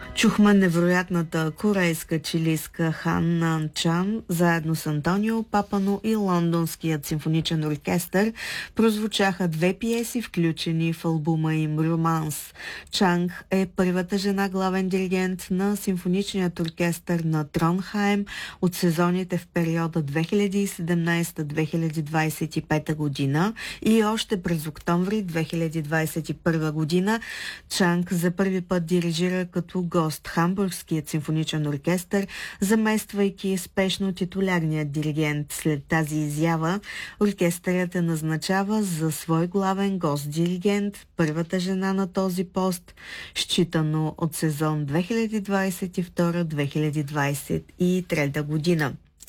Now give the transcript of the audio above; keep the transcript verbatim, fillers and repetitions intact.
Чухме невероятната корейска чилийска Хан Нан Чан, заедно с Антонио Папано и Лондонският симфоничен оркестър прозвучаха две пиеси, включени в албума им «Романс». Чанг е първата жена главен диригент на симфоничният оркестър на Тронхайм от сезоните в периода две хиляди и седемнадесета - две хиляди двадесет и пета година и още през октомври две хиляди двадесет и първа година Чанг за първи път дирижира като гост Хамбургският симфоничен оркестър, замествайки спешно титулярният диригент. След тази изява оркестърът я назначава за свой главен гост-диригент, първата жена на този пост, считано от сезон две хиляди двадесет и втора - две хиляди двадесет и трета година.